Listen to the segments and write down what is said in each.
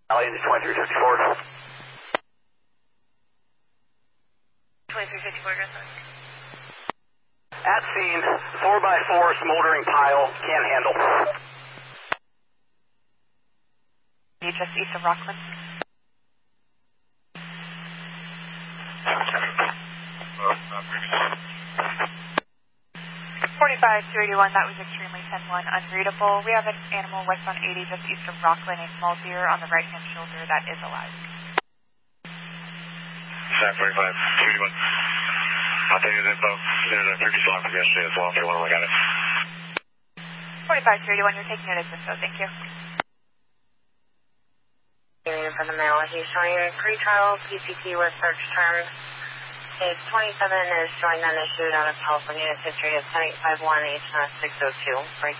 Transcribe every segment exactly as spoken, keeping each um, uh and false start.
Alley into twenty-three fifty-four. twenty-three fifty-four, address on. At scene, four by four smoldering pile, can't handle. Just east of Rockland. forty-five two eighty-one, that was extremely ten one, unreadable. We have an animal westbound eighty just east of Rockland, a small deer on the right-hand shoulder that is alive. forty-five two eighty-one. I'll take his info. There's a previous log from yesterday as well if you want to look at it. forty-five two eighty-one, you're taking it as info, thank you. For the mail, he's showing pre-trial P C T with search terms. Case twenty-seven is showing unissued out of California. His history is ten eight five one H N S six oh two. Break.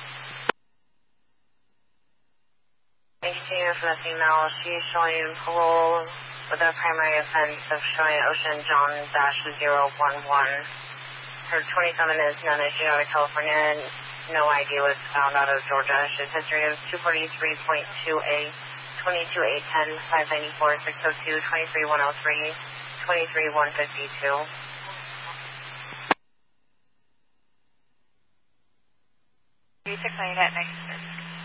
Continue for the female. She's showing parole with a primary offense of showing Ocean John dash zero one one. Her twenty-seven is non-issued out of California and no I D was found out of Georgia. She's history of two forty-three point two A, twenty-two eight ten, five ninety-four, six oh two, twenty-three one oh three, twenty-three one fifty-two. six ninety at ninety-six.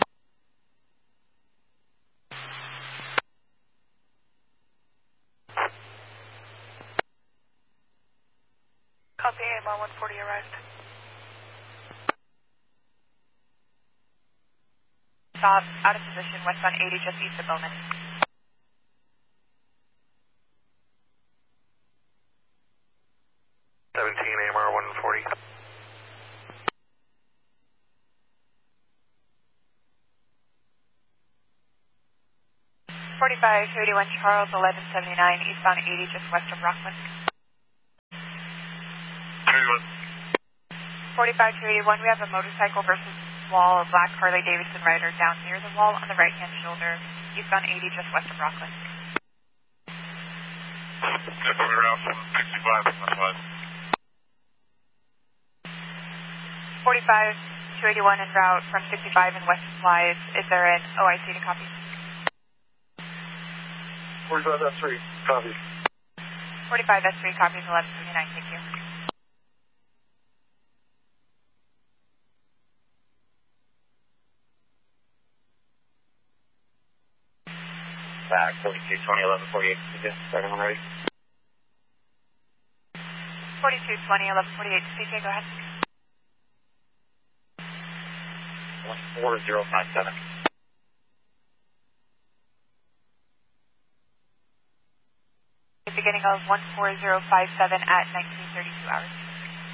Copy, A M R one forty arrived. Stop, out of position, westbound eighty just east of Bowman. seventeen A M R one forty. forty-five two eighty-one Charles, eleven seventy-nine, eastbound eighty just west of Rockland. forty-five two eighty-one, we have a motorcycle versus wall, a black Harley Davidson rider down near the wall on the right-hand shoulder, eastbound eighty just west of Rockland. forty-five two eighty-one en route from sixty-five in West Supply. Is, is there an O I C to copy? forty-five S three, copy. forty-five S three copies, eleven seventy-nine, thank you. Back, forty-two twenty, eleven forty-eight, starting when ready. forty-two twenty, eleven forty-eight, C K, go ahead. one four zero five seven. Beginning of one four zero five seven at nineteen thirty-two hours.